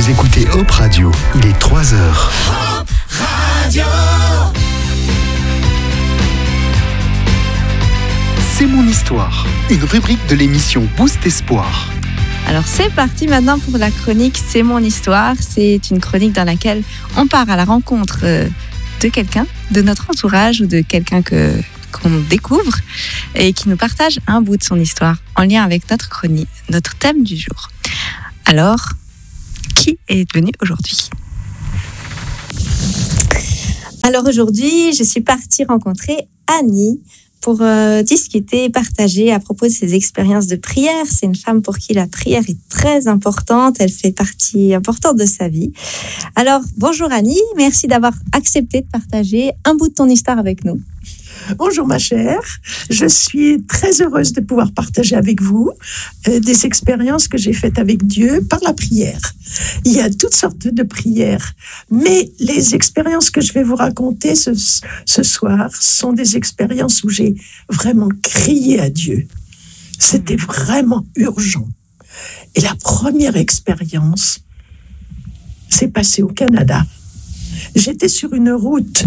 Vous écoutez Hop Radio, il est 3h. Hop Radio. C'est mon histoire, une rubrique de l'émission Boost Espoir. Alors c'est parti maintenant pour la chronique C'est mon histoire. C'est une chronique dans laquelle on part à la rencontre de quelqu'un, de notre entourage ou de quelqu'un qu'on découvre et qui nous partage un bout de son histoire en lien avec notre chronique, notre thème du jour. Alors, qui est venu aujourd'hui ? Alors aujourd'hui, je suis partie rencontrer Annie pour discuter et partager à propos de ses expériences de prière. C'est une femme pour qui la prière est très importante. Elle fait partie importante de sa vie. Alors, bonjour Annie, merci d'avoir accepté de partager un bout de ton histoire avec nous. Bonjour ma chère, je suis très heureuse de pouvoir partager avec vous des expériences que j'ai faites avec Dieu par la prière. Il y a toutes sortes de prières, mais les expériences que je vais vous raconter ce soir sont des expériences où j'ai vraiment crié à Dieu. C'était vraiment urgent. Et la première expérience s'est passée au Canada. J'étais sur une route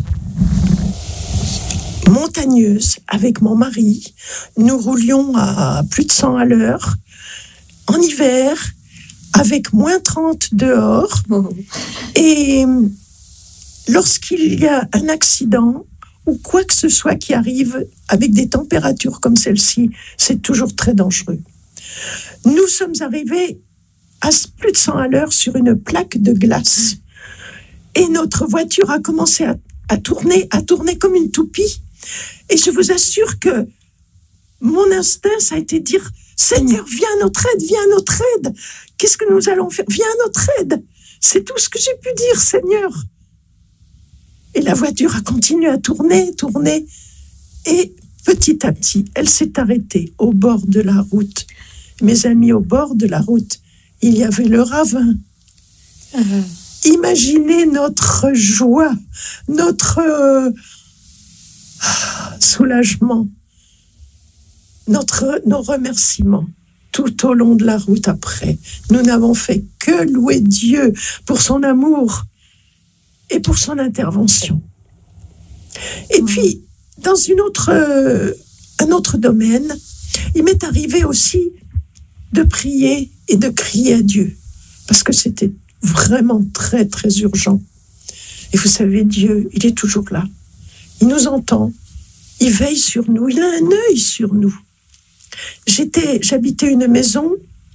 montagneuse avec mon mari. Nous roulions à plus de 100 à l'heure en hiver avec moins 30 dehors. Et lorsqu'il y a un accident ou quoi que ce soit qui arrive avec des températures comme celle-ci, c'est toujours très dangereux. Nous sommes arrivés à plus de 100 à l'heure sur une plaque de glace et notre voiture a commencé à tourner comme une toupie. Et je vous assure que mon instinct, ça a été de dire « Seigneur, viens à notre aide. Qu'est-ce que nous allons faire? Viens à notre aide. » C'est tout ce que j'ai pu dire, Seigneur. Et la voiture a continué à tourner. Et petit à petit, elle s'est arrêtée au bord de la route. Mes amis, au bord de la route, il y avait le ravin. Imaginez notre joie, notre soulagement, nos remerciements tout au long de la route après. Nous n'avons fait que louer Dieu pour son amour et pour son intervention. Et puis, dans un autre domaine, il m'est arrivé aussi de prier et de crier à Dieu, parce que c'était vraiment très, très urgent. Et vous savez, Dieu, il est toujours là. Il nous entend, il veille sur nous, il a un œil sur nous. J'habitais une maison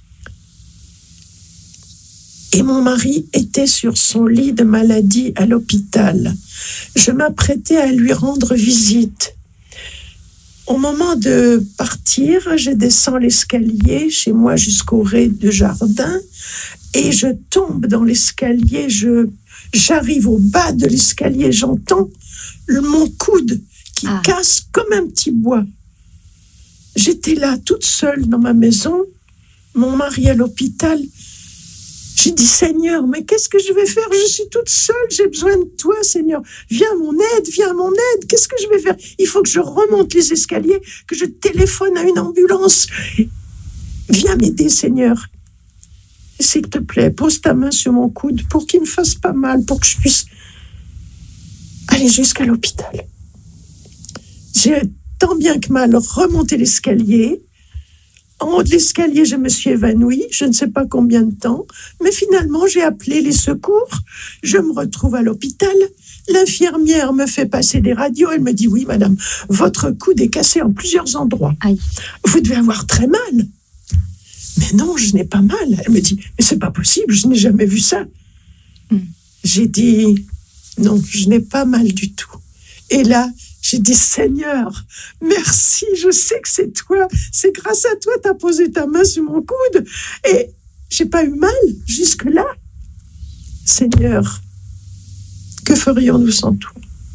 et mon mari était sur son lit de maladie à l'hôpital. Je m'apprêtais à lui rendre visite. Au moment de partir, je descends l'escalier chez moi jusqu'au rez-de-jardin et je tombe dans l'escalier, j'arrive au bas de l'escalier, j'entends mon coude qui casse comme un petit bois. J'étais là toute seule dans ma maison, mon mari à l'hôpital. J'ai dit, Seigneur, mais qu'est-ce que je vais faire? Je suis toute seule, j'ai besoin de toi, Seigneur. Viens à mon aide, qu'est-ce que je vais faire? Il faut que je remonte les escaliers, que je téléphone à une ambulance. Viens m'aider, Seigneur. S'il te plaît, pose ta main sur mon coude pour qu'il me fasse pas mal, pour que je puisse aller jusqu'à l'hôpital. J'ai tant bien que mal remonté l'escalier. En haut de l'escalier, je me suis évanouie, je ne sais pas combien de temps, mais finalement, j'ai appelé les secours. Je me retrouve à l'hôpital. L'infirmière me fait passer des radios. Elle me dit, oui, madame, votre coude est cassé en plusieurs endroits. Aïe. Vous devez avoir très mal. Mais non, je n'ai pas mal. Elle me dit, mais c'est pas possible, je n'ai jamais vu ça. J'ai dit, non, je n'ai pas mal du tout. Et là, j'ai dit, Seigneur, merci, je sais que c'est toi. C'est grâce à toi, tu as posé ta main sur mon coude. Et j'ai pas eu mal jusque-là. Seigneur, que ferions-nous sans toi?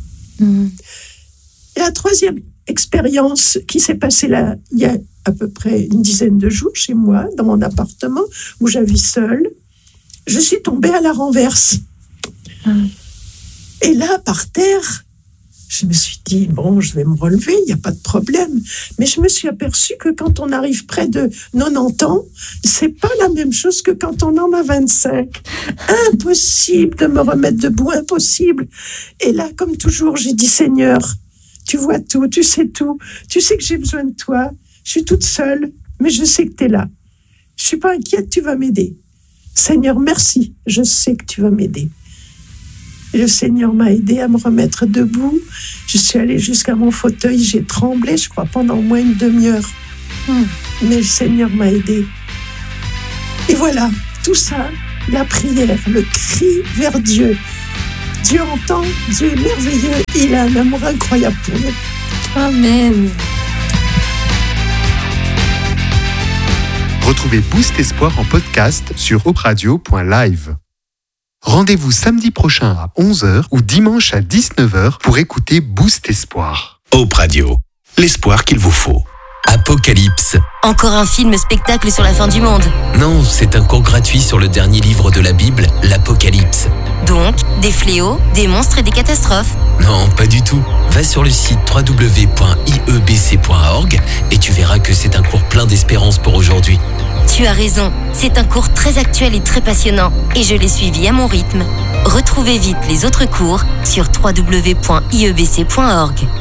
Et la troisième expérience qui s'est passée là, il y a à peu près une dizaine de jours chez moi, dans mon appartement, où j'habite seule, je suis tombée à la renverse. Et là, par terre, Je me suis dit, bon, je vais me relever, il n'y a pas de problème. Mais je me suis aperçue que quand on arrive près de 90 ans, c'est pas la même chose que quand on en a 25. Impossible de me remettre debout, impossible. Et là, comme toujours, j'ai dit, Seigneur, tu vois tout, tu sais tout. Tu sais que j'ai besoin de toi. Je suis toute seule, mais je sais que tu es là. Je suis pas inquiète, tu vas m'aider. Seigneur, merci, je sais que tu vas m'aider. Et le Seigneur m'a aidé à me remettre debout. Je suis allée jusqu'à mon fauteuil, j'ai tremblé, je crois, pendant au moins une demi-heure. Mais le Seigneur m'a aidé. Et voilà, tout ça, la prière, le cri vers Dieu. Dieu entend, Dieu est merveilleux, il a un amour incroyable pour nous. Amen. Retrouvez Boost Espoir en podcast sur hopradio.live. Rendez-vous samedi prochain à 11h ou dimanche à 19h pour écouter Boost Espoir. Hope Radio, l'espoir qu'il vous faut. Apocalypse. Encore un film-spectacle sur la fin du monde. Non, c'est un cours gratuit sur le dernier livre de la Bible, l'Apocalypse. Donc, des fléaux, des monstres et des catastrophes. Non, pas du tout. Va sur le site www.iebc.org et tu verras que c'est un cours plein d'espérance pour aujourd'hui. Tu as raison, c'est un cours très actuel et très passionnant, et je l'ai suivi à mon rythme. Retrouvez vite les autres cours sur www.iebc.org.